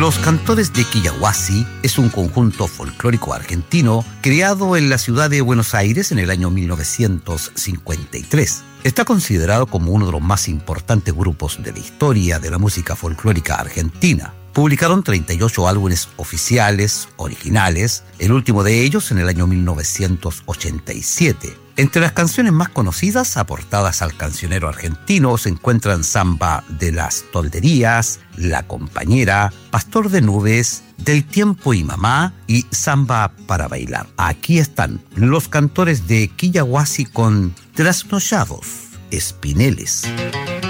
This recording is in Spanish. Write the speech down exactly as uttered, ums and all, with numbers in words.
Los Cantores de Quillahuasi es un conjunto folclórico argentino creado en la ciudad de Buenos Aires en el año mil novecientos cincuenta y tres. Está considerado como uno de los más importantes grupos de la historia de la música folclórica argentina. Publicaron treinta y ocho álbumes oficiales, originales, el último de ellos en el año mil novecientos ochenta y siete. Entre las canciones más conocidas aportadas al cancionero argentino se encuentran Samba de las Tolderías, La Compañera, Pastor de Nubes, Del Tiempo y Mamá y Samba para Bailar. Aquí están Los Cantores de Quillahuasi con Trasnochados Espineles.